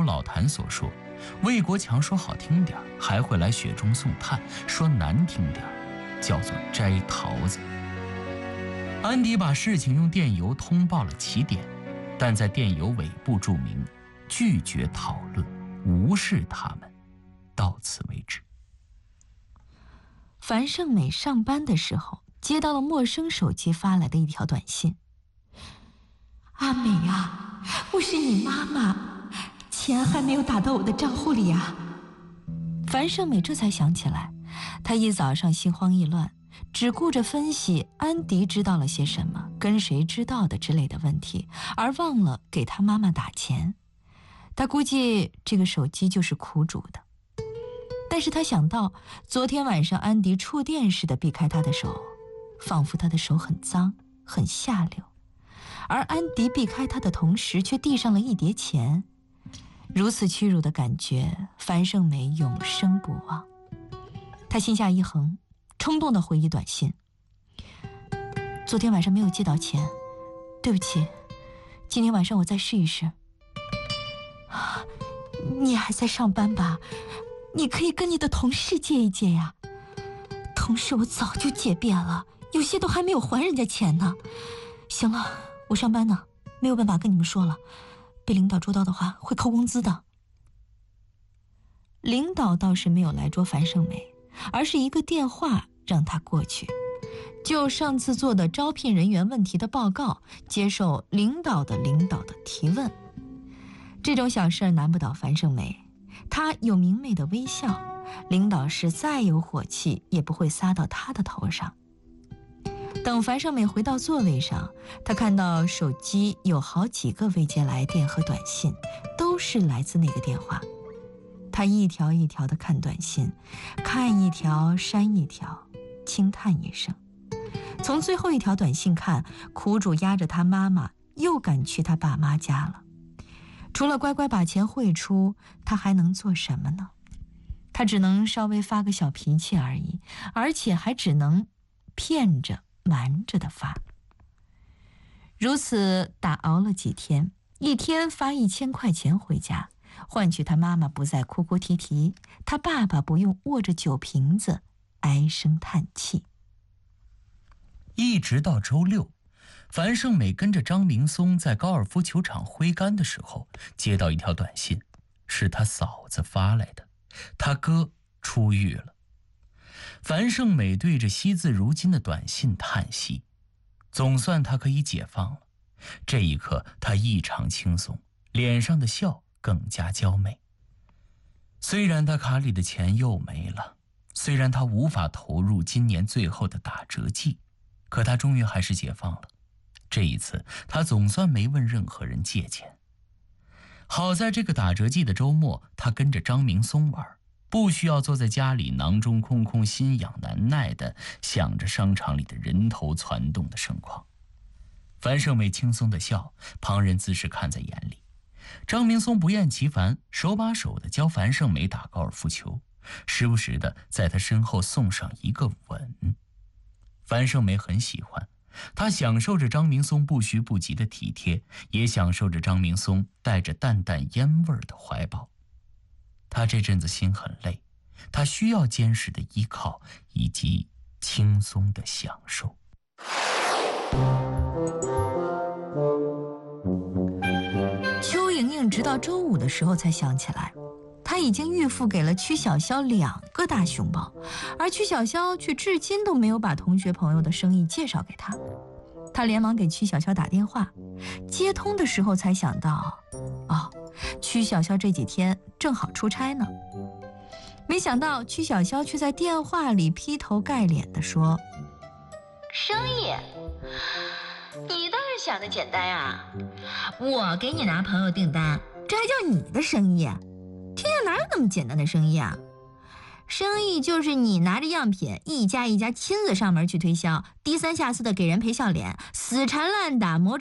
老谭所说，魏国强说好听点还会来雪中送炭，说难听点叫做摘桃子。安迪把事情用电邮通报了起点，但在电邮尾部注明拒绝讨论，无视他们，到此为止。 樊胜美上班的时候接到了陌生手机发来的一条短信：阿美啊，我是你妈妈，钱还没有打到我的账户里啊。樊胜美这才想起来，她一早上心慌意乱，只顾着分析安迪知道了些什么，跟谁知道的之类的问题，而忘了给他妈妈打钱。她估计这个手机就是苦主的，但是她想到昨天晚上安迪触电似的避开她的手，仿佛她的手很脏很下流，而安迪避开她的同时却递上了一叠钱。如此屈辱的感觉，樊胜美永生不忘。她心下一横，冲动地回忆短信：昨天晚上没有借到钱，对不起，今天晚上我再试一试。你还在上班吧？你可以跟你的同事借一借呀。同事我早就借遍了，有些都还没有还人家钱呢。行了，我上班呢，没有办法跟你们说了，被领导捉到的话会扣工资的。领导倒是没有来捉樊胜美，而是一个电话让他过去，就上次做的招聘人员问题的报告，接受领导的提问。这种小事难不倒樊胜美，她有明媚的微笑，领导是再有火气也不会撒到她的头上。等樊胜美回到座位上，她看到手机有好几个未接来电和短信，都是来自那个电话。她一条一条地看短信，看一条删一条，轻叹一声。从最后一条短信看，苦主押着他妈妈又赶去他爸妈家了。除了乖乖把钱汇出，他还能做什么呢？他只能稍微发个小脾气而已，而且还只能骗着瞒着的发。如此打熬了几天，一天发1000块钱回家，换取他妈妈不再哭哭啼啼，他爸爸不用握着酒瓶子唉声叹气。 一直到周六，樊胜美跟着张明松在高尔夫球场挥杆的时候，接到一条短信，是他嫂子发来的，他哥出狱了。樊胜美对着惜字如金的短信叹息，总算他可以解放了。这一刻他异常轻松，脸上的笑更加娇媚。虽然他卡里的钱又没了，虽然他无法投入今年最后的打折季，可他终于还是解放了。这一次他总算没问任何人借钱。好在这个打折季的周末，他跟着张明松玩，不需要坐在家里囊中空空心痒难耐的想着商场里的人头攒动的盛况。樊胜美轻松的笑，旁人自是看在眼里。张明松不厌其烦，手把手的教樊胜美打高尔夫球，时不时的在他身后送上一个吻。樊胜美很喜欢，她享受着张明松不徐不急的体贴，也享受着张明松带着淡淡烟味的怀抱。她这阵子心很累，她需要坚实的依靠以及轻松的享受。 邱莹莹直到周五的时候才想起来，她已经预付给了曲小潇2个大熊猫，而曲小潇却至今都没有把同学朋友的生意介绍给她。她连忙给曲小潇打电话，接通的时候才想到，曲小潇这几天正好出差呢。没想到曲小潇却在电话里劈头盖脸地说： 生意你倒是想的简单啊，我给你拿朋友订单，这还叫你的生意？天下哪有那么简单的生意啊？生意就是你拿着样品一家一家亲自上门去推销，低三下四的给人赔笑脸，死缠烂打磨